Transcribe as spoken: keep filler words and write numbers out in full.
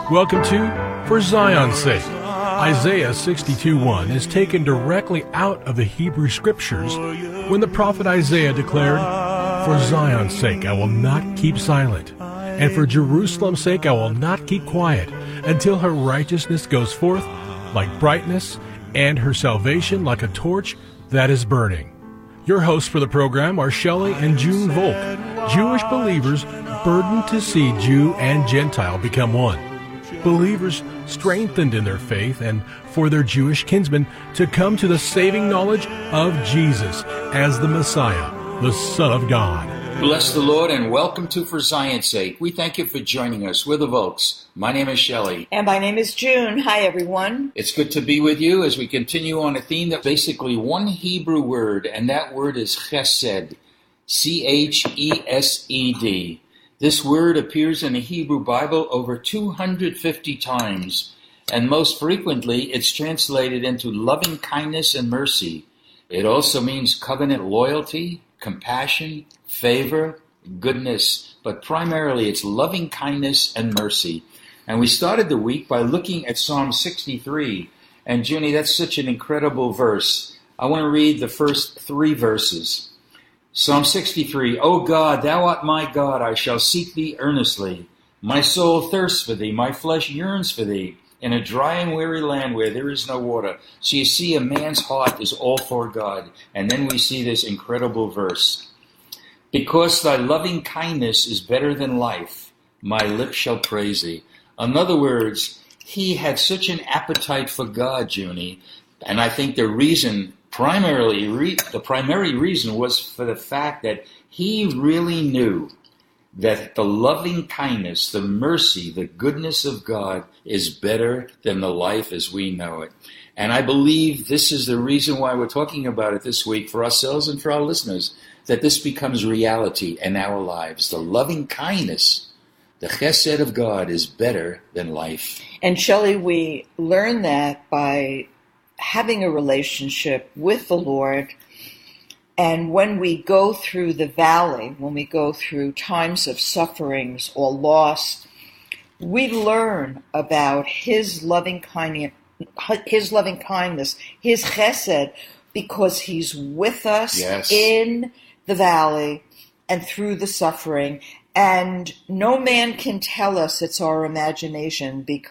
Welcome to For Zion's Sake. Isaiah sixty-two one is taken directly out of the Hebrew Scriptures when the prophet Isaiah declared, "For Zion's sake I will not keep silent, and for Jerusalem's sake I will not keep quiet, until her righteousness goes forth like brightness, and her salvation like a torch that is burning." Your hosts for the program are Shelley and June Volk, Jewish believers burdened to see Jew and Gentile become one. Believers strengthened in their faith and for their Jewish kinsmen to come to the saving knowledge of Jesus as the Messiah, the Son of God. Bless the Lord and welcome to For Zion's Sake. We thank you for joining us. We're the Volks. My name is Shelley. And my name is June. Hi, everyone. It's good to be with you as we continue on a theme that's basically one Hebrew word, and that word is chesed, C H E S E D. This word appears in the Hebrew Bible over two hundred fifty times, and most frequently it's translated into loving kindness and mercy. It also means covenant loyalty, compassion, favor, goodness, but primarily it's loving kindness and mercy. And we started the week by looking at Psalm sixty-three, and Junie, that's such an incredible verse. I want to read the first three verses. Psalm sixty-three, O God, thou art my God, I shall seek thee earnestly. My soul thirsts for thee, my flesh yearns for thee, in a dry and weary land where there is no water. So you see, a man's heart is all for God. And then we see this incredible verse. Because thy loving kindness is better than life, my lips shall praise thee. In other words, he had such an appetite for God, Junie, and I think the reason Primarily, re- the primary reason was for the fact that he really knew that the loving kindness, the mercy, the goodness of God is better than the life as we know it. And I believe this is the reason why we're talking about it this week for ourselves and for our listeners, that this becomes reality in our lives. The loving kindness, the chesed of God is better than life. And Shelley, we learn that by having a relationship with the Lord, and when we go through the valley, when we go through times of sufferings or loss, we learn about His loving kindness, His loving kindness, His chesed, because He's with us yes. in the valley and through the suffering. And no man can tell us it's our imagination, because